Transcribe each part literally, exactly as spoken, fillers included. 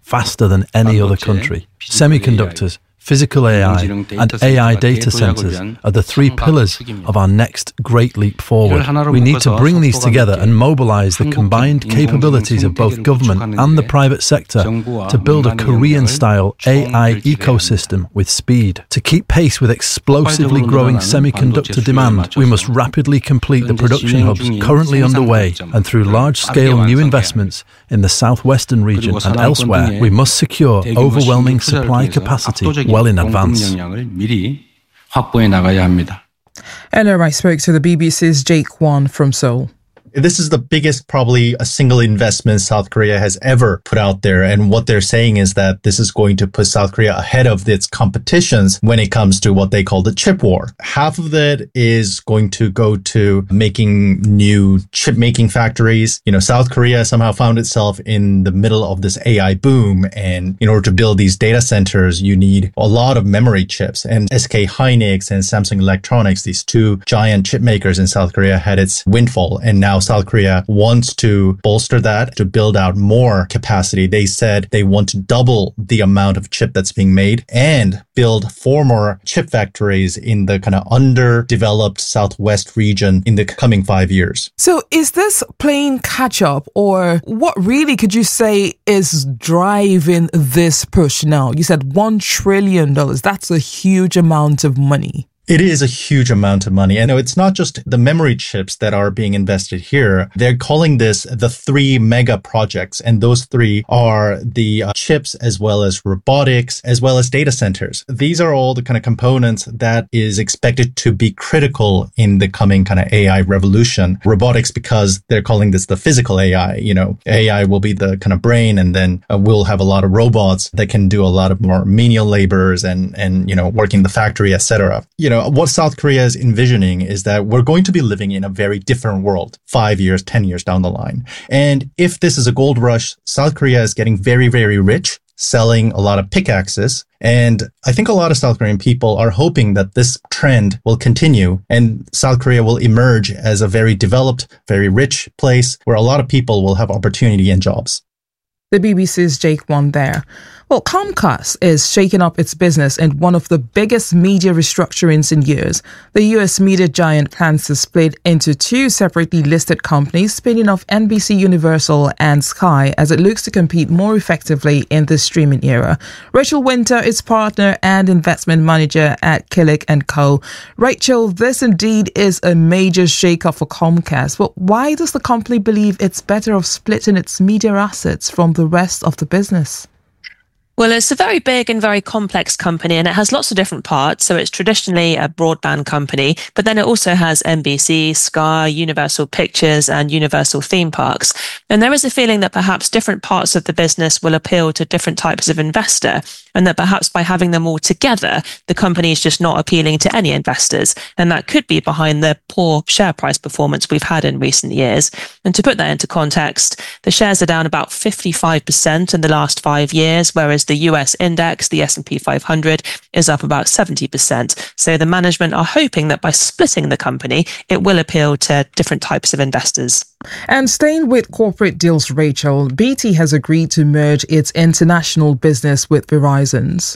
faster than any other country. Semiconductors, physical A I, and A I data centers are the three pillars of our next great leap forward. We need to bring these together and mobilize the combined capabilities of both government and the private sector to build a Korean-style A I ecosystem with speed. To keep pace with explosively growing semiconductor demand, we must rapidly complete the production hubs currently underway, and through large-scale new investments in the southwestern region and elsewhere, we must secure overwhelming supply capacity well in advance. N R I spoke to the B B C's Jake Kwon from Seoul. This is the biggest, probably a single investment South Korea has ever put out there. And what they're saying is that this is going to put South Korea ahead of its competitions when it comes to what they call the chip war. Half of it is going to go to making new chip making factories. You know, South Korea somehow found itself in the middle of this A I boom. And in order to build these data centers, you need a lot of memory chips. And S K Hynix and Samsung Electronics, these two giant chip makers in South Korea, had its windfall. And now South Korea wants to bolster that, to build out more capacity. They said they want to double the amount of chip that's being made and build four more chip factories in the kind of underdeveloped Southwest region in the coming five years. So is this playing catch up, or what really could you say is driving this push now? You said one trillion dollars. That's a huge amount of money. It is a huge amount of money. And it's not just the memory chips that are being invested here. They're calling this the three mega projects. And those three are the uh, chips as well as robotics, as well as data centers. These are all the kind of components that is expected to be critical in the coming kind of A I revolution. Robotics, because they're calling this the physical A I. You know, A I will be the kind of brain, and then uh, we'll have a lot of robots that can do a lot of more menial labors and, and, you know, working the factory, et cetera. You know, what South Korea is envisioning is that we're going to be living in a very different world five years, ten years down the line. And if this is a gold rush, South Korea is getting very, very rich, selling a lot of pickaxes. And I think a lot of South Korean people are hoping that this trend will continue and South Korea will emerge as a very developed, very rich place where a lot of people will have opportunity and jobs. The B B C's Jake Won there. Well, Comcast is shaking up its business in one of the biggest media restructurings in years. The U S media giant plans to split into two separately listed companies, spinning off N B C Universal and Sky as it looks to compete more effectively in the streaming era. Rachel Winter is partner and investment manager at Killick and Co. Rachel, this indeed is a major shake-up for Comcast. But why does the company believe it's better off splitting its media assets from the rest of the business? Well, it's a very big and very complex company, and it has lots of different parts. So it's traditionally a broadband company, but then it also has N B C, Sky, Universal Pictures, and Universal Theme Parks. And there is a feeling that perhaps different parts of the business will appeal to different types of investor, and that perhaps by having them all together, the company is just not appealing to any investors. And that could be behind the poor share price performance we've had in recent years. And to put that into context, the shares are down about fifty-five percent in the last five years, whereas the U S index, the S and P five hundred, is up about seventy percent. So the management are hoping that by splitting the company, it will appeal to different types of investors. And staying with corporate deals, Rachel, B T has agreed to merge its international business with Verizon's.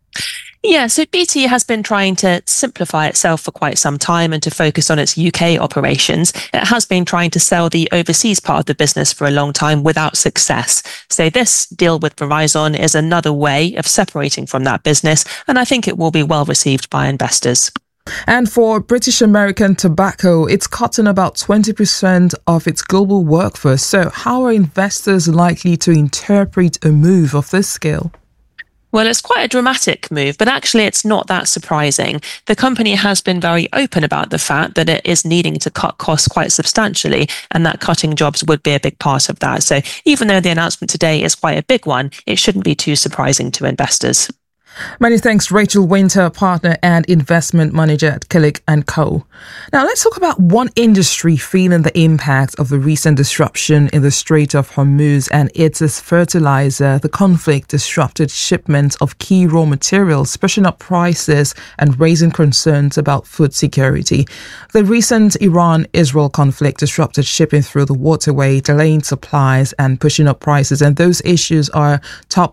Yeah, so B T has been trying to simplify itself for quite some time and to focus on its U K operations. It has been trying to sell the overseas part of the business for a long time without success. So this deal with Verizon is another way of separating from that business, and I think it will be well received by investors. And for British American Tobacco, it's cutting about twenty percent of its global workforce. So how are investors likely to interpret a move of this scale? Well, it's quite a dramatic move, but actually it's not that surprising. The company has been very open about the fact that it is needing to cut costs quite substantially, and that cutting jobs would be a big part of that. So even though the announcement today is quite a big one, it shouldn't be too surprising to investors. Many thanks, Rachel Winter, partner and investment manager at Killick and Co. Now, let's talk about one industry feeling the impact of the recent disruption in the Strait of Hormuz, and it is fertilizer. The conflict disrupted shipments of key raw materials, pushing up prices and raising concerns about food security. The recent Iran-Israel conflict disrupted shipping through the waterway, delaying supplies and pushing up prices, and those issues are top